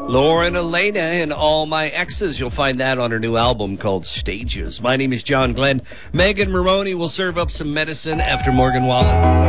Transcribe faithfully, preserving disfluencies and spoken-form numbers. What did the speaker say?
Lauren Elena and All My Exes. You'll find that on her new album called Stages. My name is John Glenn. Megan Maroney will serve up some medicine after Morgan Wallen.